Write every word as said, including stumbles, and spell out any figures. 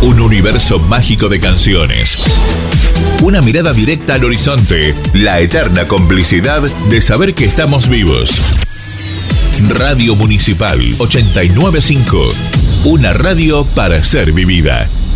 Un universo mágico de canciones. Una mirada directa al horizonte. La eterna complicidad de saber que estamos vivos. Radio Municipal ochenta y nueve punto cinco. Una radio para ser vivida.